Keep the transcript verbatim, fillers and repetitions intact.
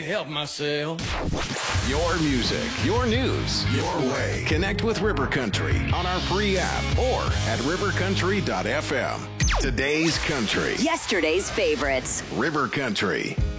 Help myself. Your music, your news, your way. Connect with River Country on our free app or at river country dot f m. Today's country. Yesterday's favorites. River Country.